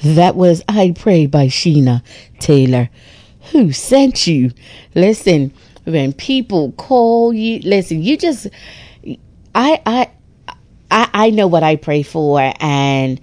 That was I Pray by Sheena Taylor. Who sent you? Listen, when people call you, listen, you just, I know what I pray for, and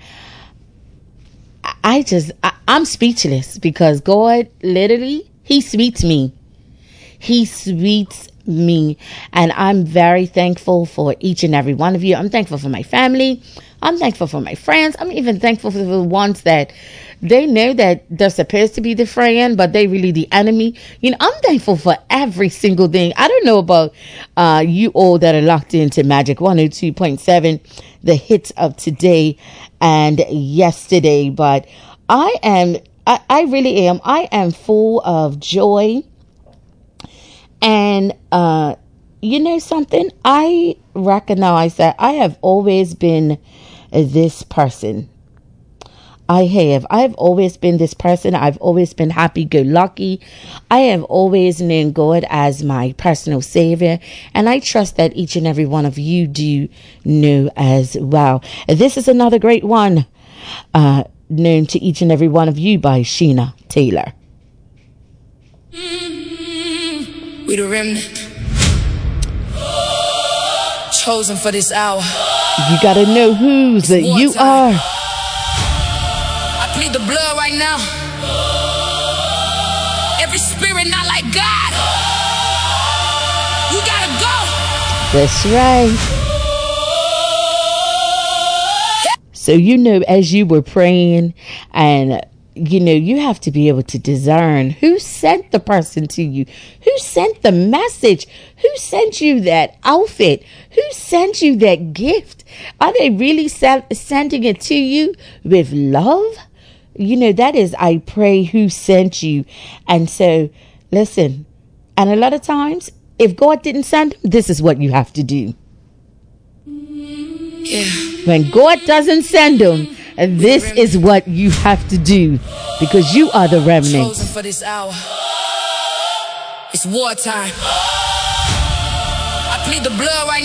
I'm speechless because God literally, He sweets me. He sweets me. And I'm very thankful for each and every one of you. I'm thankful for my family. I'm thankful for my friends. I'm even thankful for the ones that they know that they're supposed to be the friend, but they really the enemy. You know, I'm thankful for every single thing. I don't know about you all that are locked into Magic 102.7, the hits of today and yesterday, but I really am. I am full of joy. And, you know something? I recognize that I have always been this person. I've always been this person. I've always been happy-go-lucky. I have always known God as my personal savior. And I trust that each and every one of you do know as well. This is another great one, known to each and every one of you by Sheena Taylor. We the remnant, chosen for this hour. You gotta know whose that you are. I plead the blood right now. Every spirit not like God, you gotta go. That's right. So, you know, as you were praying, and you know, you have to be able to discern who sent the person to you, who sent the message, who sent you that outfit, who sent you that gift. Are they really sending it to you with love? You know, that is, I pray, who sent you. And so, listen, and a lot of times, if God didn't send them, this is what you have to do. Yeah. When God doesn't send them, this is what you have to do, because you are the remnant. Chosen for this hour. It's wartime. I plead the blood right now.